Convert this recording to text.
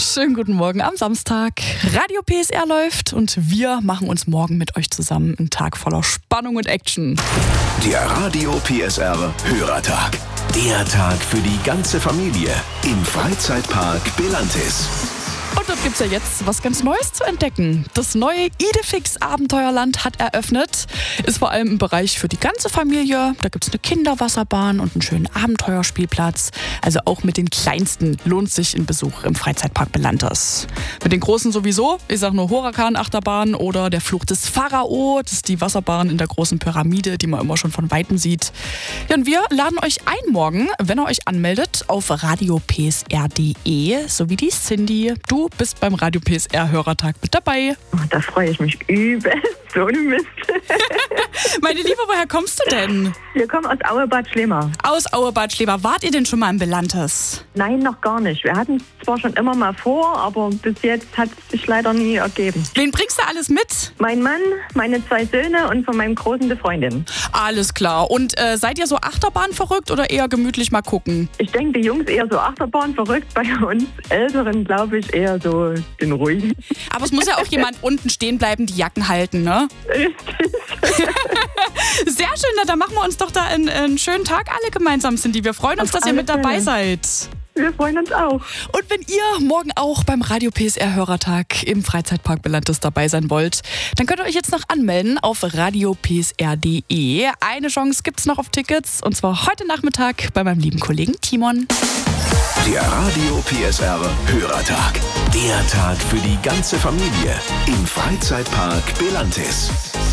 Schönen guten Morgen am Samstag. Radio PSR läuft und wir machen uns morgen mit euch zusammen einen Tag voller Spannung und Action. Der Radio PSR Hörertag. Der Tag für die ganze Familie im Freizeitpark Belantis. Und dort gibt's ja jetzt was ganz Neues zu entdecken. Das neue Idefix Abenteuerland hat eröffnet. Ist vor allem im Bereich für die ganze Familie. Da gibt's eine Kinderwasserbahn und einen schönen Abenteuerspielplatz. Also auch mit den Kleinsten lohnt sich ein Besuch im Freizeitpark Belantis. Mit den Großen sowieso. Ich sag nur Huracan-Achterbahn oder der Fluch des Pharao. Das ist die Wasserbahn in der großen Pyramide, die man immer schon von Weitem sieht. Ja, und wir laden euch ein morgen, wenn ihr euch anmeldet, auf radiopsr.de, so wie die Cindy. Du bist beim Radio PSR Hörertag mit dabei. Oh, da freue ich mich übelst. So ein Mist. Meine Liebe, woher kommst du denn? Wir kommen aus Auebad Schlema. Aus Auebad Schlema. Wart ihr denn schon mal im Belantis? Nein, noch gar nicht. Wir hatten es zwar schon immer mal vor, aber bis jetzt hat es sich leider nie ergeben. Wen bringst du alles mit? Mein Mann, meine 2 Söhne und von meinem Großen die Freundin. Alles klar. Und seid ihr so Achterbahn verrückt oder eher gemütlich mal gucken? Ich denke, die Jungs eher so Achterbahn verrückt. Bei uns Älteren, glaube ich, eher so den ruhigen. Aber es muss ja auch jemand unten stehen bleiben, die Jacken halten, ne? Richtig. Sehr schön, na, dann machen wir uns doch da einen schönen Tag alle gemeinsam, Cindy. Wir freuen uns, dass ihr mit dabei seid. Wir freuen uns auch. Und wenn ihr morgen auch beim Radio PSR Hörertag im Freizeitpark Belantis dabei sein wollt, dann könnt ihr euch jetzt noch anmelden auf radiopsr.de. Eine Chance gibt's noch auf Tickets und zwar heute Nachmittag bei meinem lieben Kollegen Timon. Der Radio PSR Hörertag. Der Tag für die ganze Familie im Freizeitpark Belantis.